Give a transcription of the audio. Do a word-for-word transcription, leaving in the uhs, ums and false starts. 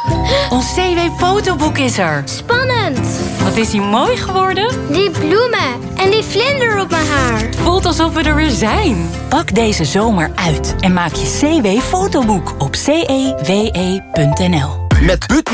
Ons C W-fotoboek is er. Spannend. Wat is hij mooi geworden? Die bloemen en die vlinder op mijn haar. Het voelt alsof we er weer zijn. Pak deze zomer uit en maak je C W-fotoboek op cewe punt n l. Met But